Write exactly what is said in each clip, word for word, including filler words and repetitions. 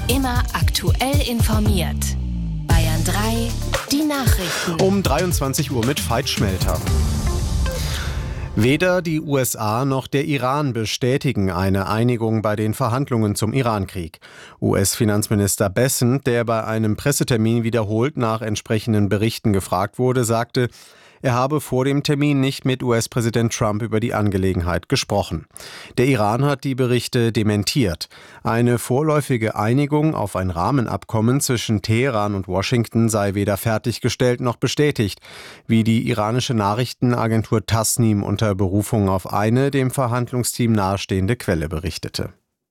Immer aktuell informiert. Bayern drei, die Nachrichten. Um dreiundzwanzig Uhr mit Veit Schmelter. Weder die U S A noch der Iran bestätigen eine Einigung bei den Verhandlungen zum Irankrieg. U S-Finanzminister Bessent, der bei einem Pressetermin wiederholt nach entsprechenden Berichten gefragt wurde, sagte, er habe vor dem Termin nicht mit U S-Präsident Trump über die Angelegenheit gesprochen. Der Iran hat die Berichte dementiert. Eine vorläufige Einigung auf ein Rahmenabkommen zwischen Teheran und Washington sei weder fertiggestellt noch bestätigt, wie die iranische Nachrichtenagentur Tasnim unter Berufung auf eine dem Verhandlungsteam nahestehende Quelle berichtete.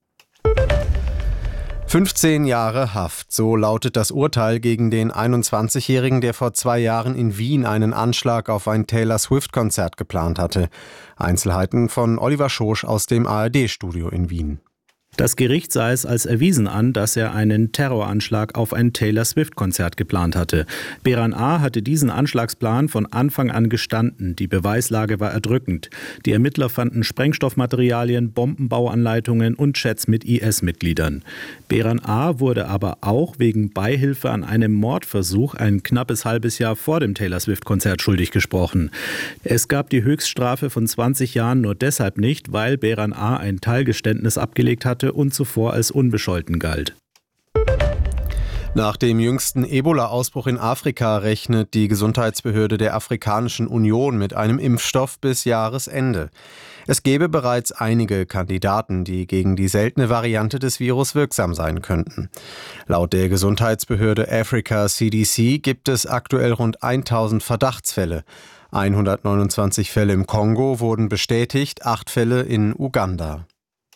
fünfzehn Jahre Haft, so lautet das Urteil gegen den einundzwanzigjährigen, der vor zwei Jahren in Wien einen Anschlag auf ein Taylor Swift-Konzert geplant hatte. Einzelheiten von Oliver Schosch aus dem A R D-Studio in Wien. Das Gericht sah es als erwiesen an, dass er einen Terroranschlag auf ein Taylor Swift-Konzert geplant hatte. Beran A. hatte diesen Anschlagsplan von Anfang an gestanden. Die Beweislage war erdrückend. Die Ermittler fanden Sprengstoffmaterialien, Bombenbauanleitungen und Chats mit I S-Mitgliedern. Beran A. wurde aber auch wegen Beihilfe an einem Mordversuch ein knappes halbes Jahr vor dem Taylor Swift-Konzert schuldig gesprochen. Es gab die Höchststrafe von zwanzig Jahren nur deshalb nicht, weil Beran A. ein Teilgeständnis abgelegt hatte und zuvor als unbescholten galt. Nach dem jüngsten Ebola-Ausbruch in Afrika rechnet die Gesundheitsbehörde der Afrikanischen Union mit einem Impfstoff bis Jahresende. Es gäbe bereits einige Kandidaten, die gegen die seltene Variante des Virus wirksam sein könnten. Laut der Gesundheitsbehörde Africa C D C gibt es aktuell rund tausend Verdachtsfälle. hundertneunundzwanzig Fälle im Kongo wurden bestätigt, acht Fälle in Uganda.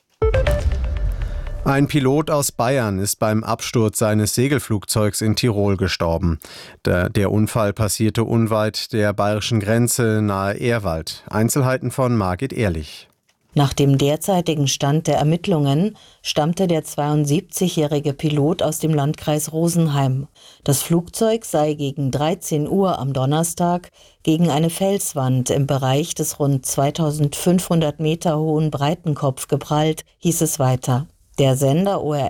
Ein Pilot aus Bayern ist beim Absturz seines Segelflugzeugs in Tirol gestorben. Der, der Unfall passierte unweit der bayerischen Grenze nahe Ehrwald. Einzelheiten von Margit Ehrlich. Nach dem derzeitigen Stand der Ermittlungen stammte der zweiundsiebzigjährige Pilot aus dem Landkreis Rosenheim. Das Flugzeug sei gegen dreizehn Uhr am Donnerstag gegen eine Felswand im Bereich des rund zweitausendfünfhundert Meter hohen Breitenkopf geprallt, hieß es weiter. Der Sender O R